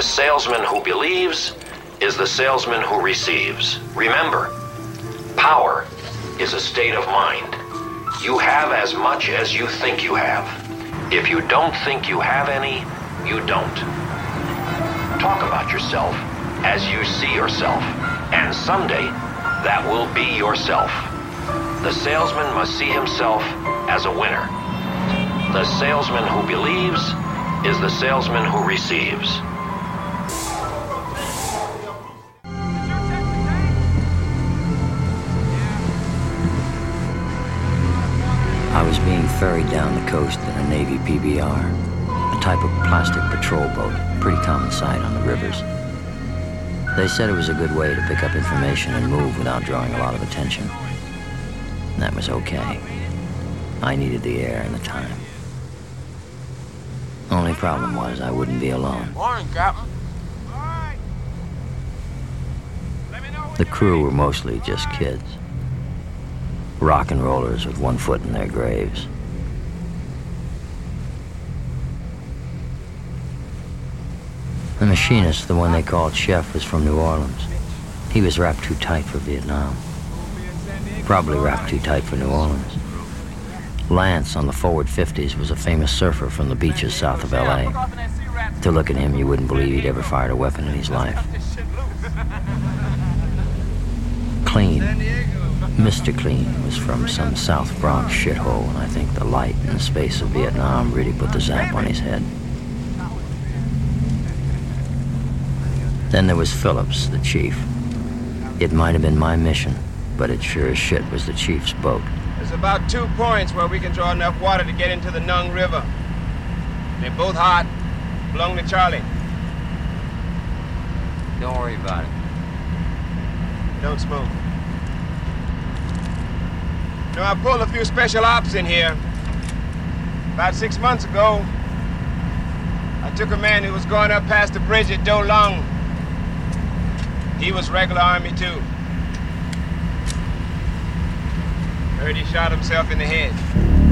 salesman who believes is the salesman who receives. Remember, power is a state of mind. You have as much as you think you have. If you don't think you have any, you don't. Talk about yourself as you see yourself, and someday that will be yourself. The salesman must see himself as a winner. The salesman who believes is the salesman who receives. I was being ferried down the coast in a Navy PBR, a type of plastic patrol boat, pretty common sight on the rivers. They said it was a good way to pick up information and move without drawing a lot of attention. And that was okay. I needed the air and the time. Only problem was I wouldn't be alone. Morning, Captain. The crew were mostly just kids. Rock and rollers with one foot in their graves. The machinist, the one they called Chef, was from New Orleans. He was wrapped too tight for Vietnam. Probably wrapped too tight for New Orleans. Lance on the forward 50s was a famous surfer from the beaches south of L.A. To look at him, you wouldn't believe he'd ever fired a weapon in his life. Clean, Mr. Clean, was from some South Bronx shithole, and I think the light and space of Vietnam really put the zap on his head. Then there was Phillips, the chief. It might have been my mission, but it sure as shit was the chief's boat. There's about 2 points where we can draw enough water to get into the Nung River. They're both hot. Belong to Charlie. Don't worry about it. Don't smoke. You know, I pulled a few special ops in here. About 6 months ago, I took a man who was going up past the bridge at Do Long. He was regular Army, too. Heard he shot himself in the head.